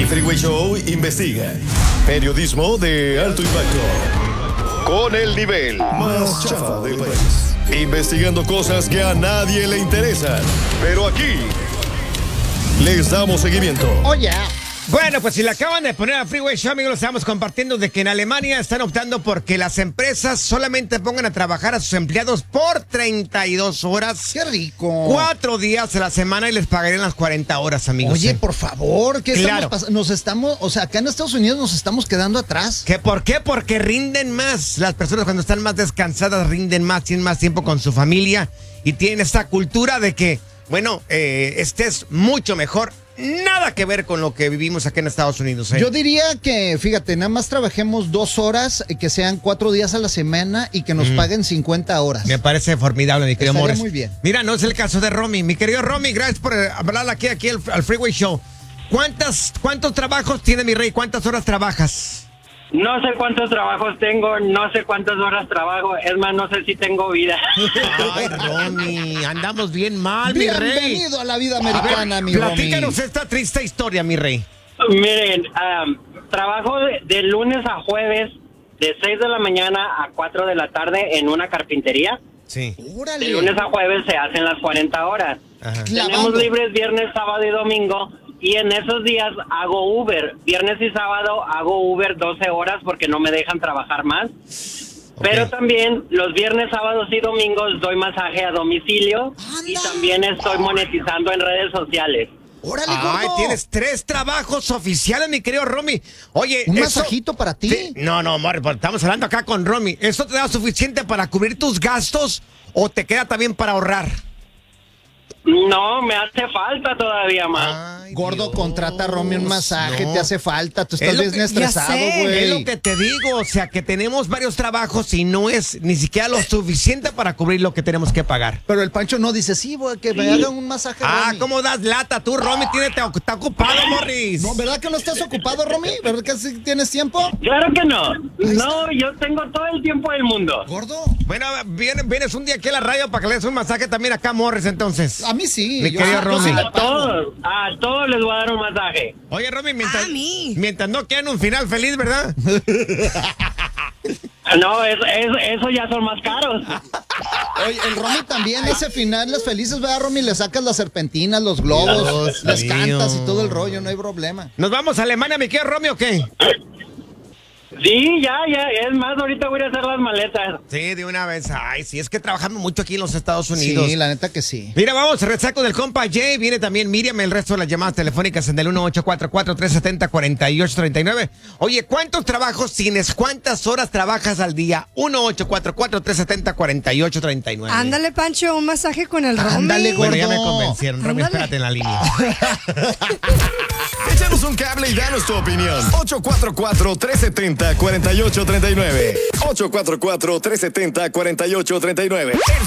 El Freeway Show investiga. Periodismo de alto impacto. Con el nivel más chafa del país. Investigando cosas que a nadie le interesan. Pero aquí les damos seguimiento. Oye. Bueno, pues si le acaban de poner a Freeway Show, amigos, lo estamos compartiendo de que en Alemania están optando por que las empresas solamente pongan a trabajar a sus empleados por 32 horas. ¡Qué rico! 4 días a la semana y les pagarían las 40 horas, amigos. Oye, por favor, ¿qué Claro. estamos pasando? Nos estamos, o sea, acá en Estados Unidos nos estamos quedando atrás. ¿Qué por qué? Porque rinden más. Las personas cuando están más descansadas rinden más, tienen más tiempo con su familia y tienen esta cultura de que, bueno, estés mucho mejor. Nada que ver con lo que vivimos acá en Estados Unidos. Yo diría que, fíjate, nada más trabajemos 2 horas, que sean 4 días a la semana y que nos paguen 50 horas. Me parece formidable, mi querido Estaría Morris. muy bien. Mira, no es el caso de Romy. Mi querido Romy, gracias por hablar aquí al Freeway Show. ¿Cuántos trabajos tiene mi rey? ¿Cuántas horas trabajas? No sé cuántos trabajos tengo, no sé cuántas horas trabajo, es más, no sé si tengo vida. Ay, Romy, andamos bien mal, mi rey. Bienvenido a la vida americana, mi Romy. Platícanos esta triste historia, mi rey. Miren, trabajo de lunes a jueves, de 6 de la mañana a 4 de la tarde en una carpintería. Sí. Órale. De lunes a jueves se hacen las 40 horas. Ajá. Tenemos Clavando. libres viernes, sábado y domingo. Y en esos días hago Uber. Viernes y sábado hago Uber 12 horas porque no me dejan trabajar más. Pero también los viernes, sábados y domingos doy masaje a domicilio. ¡Anda! Y también estoy monetizando en redes sociales. Órale, Ay, gordo. tienes 3 trabajos oficiales, mi querido Romy. Oye, Un eso- masajito para ti. Sí, no, amor, estamos hablando acá con Romy. ¿Eso te da suficiente para cubrir tus gastos o te queda también para ahorrar? No, me hace falta todavía más. Ay, Gordo, Dios, contrata a Romy un masaje, no. te hace falta. Tú Es estás lo bien que- estresado, ya sé, güey. Es lo que te digo, o sea, que tenemos varios trabajos y no es ni siquiera lo suficiente para cubrir lo que tenemos que pagar. Pero el Pancho no dice, sí, güey, que me haga un masaje, Ah, Romy. ¿cómo das lata tú, Romy? Está ocupado, Morris. No, ¿verdad que no estás ocupado, Romy? ¿Verdad que sí tienes tiempo? Claro que no. Ahí No, yo tengo todo el tiempo del mundo. Gordo. Bueno, vienes un día aquí a la radio para que le des un masaje también acá a Morris, entonces. A mí sí. Mi querido Romy. sí le A pago. todos les voy a dar un masaje. Oye, Romy, A mí. mientras no queden un final feliz, ¿verdad? No, eso ya son más caros. Oye, el Romy también, ese final, las felices, ¿verdad, Romy? Le sacas las serpentinas, los globos, Dios les mío. cantas y todo el rollo, no hay problema. ¿Nos vamos a Alemania, mi querido Romy, o qué? Sí, ya, es más, ahorita voy a hacer las maletas. Sí, de una vez. Ay, sí, es que trabajamos mucho aquí en los Estados Unidos. Sí, la neta que sí. Mira, vamos, resaco del compa Jay. Viene también Miriam, el resto de las llamadas telefónicas en el 1844-370-4839. Oye, ¿cuántos trabajos tienes? ¿Cuántas horas trabajas al día? 1844-370-4839. Ándale, Pancho, un masaje con el Romy. Ándale, Bueno, ya me gordo. convencieron. Romy, Ándale. espérate en la línea. Échanos un cable y danos tu opinión. 844-370-4839. 844-370-4839.